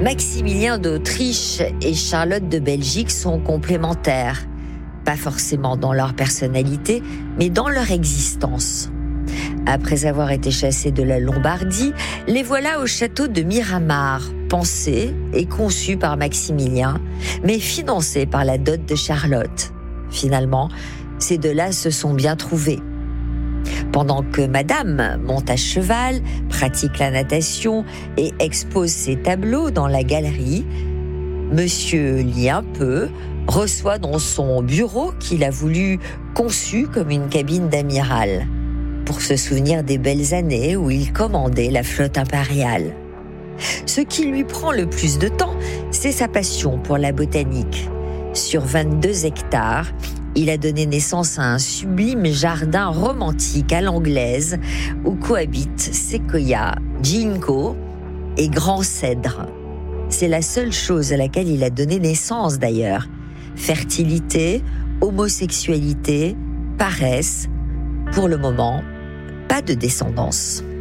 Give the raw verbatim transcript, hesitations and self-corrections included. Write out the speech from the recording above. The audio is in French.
Maximilien d'Autriche et Charlotte de Belgique sont complémentaires, pas forcément dans leur personnalité, mais dans leur existence. Après avoir été chassés de la Lombardie, les voilà au château de Miramar, pensé et conçu par Maximilien, mais financé par la dot de Charlotte. Finalement, ces deux-là se sont bien trouvés. Pendant que Madame monte à cheval, pratique la natation et expose ses tableaux dans la galerie, Monsieur lit un peu, reçoit dans son bureau qu'il a voulu conçu comme une cabine d'amiral, pour se souvenir des belles années où il commandait la flotte impériale. Ce qui lui prend le plus de temps, c'est sa passion pour la botanique. Sur vingt-deux hectares, il a donné naissance à un sublime jardin romantique à l'anglaise où cohabitent séquoia, ginkgo et grand cèdre. C'est la seule chose à laquelle il a donné naissance d'ailleurs. Fertilité, homosexualité, paresse. Pour le moment, pas de descendance.